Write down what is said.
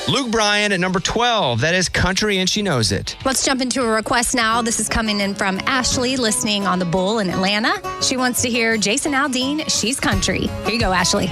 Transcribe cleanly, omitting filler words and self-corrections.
Luke Bryan at number 12. That is country, and she knows it. Let's jump into a request now. This is coming in from Ashley, listening on the Bull in Atlanta. She wants to hear Jason Aldean, She's Country. Here you go, Ashley.